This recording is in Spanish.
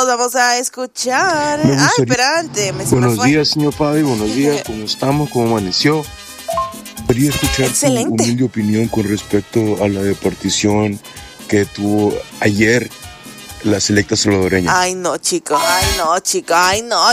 chicos, vamos a escuchar. Espérate, Buenos días, señor Fabi, buenos días. ¿Cómo estamos? ¿Cómo amaneció? Quería escuchar tu humilde opinión con respecto a la departición que tuvo ayer la selecta salvadoreña. Ay, no, chico,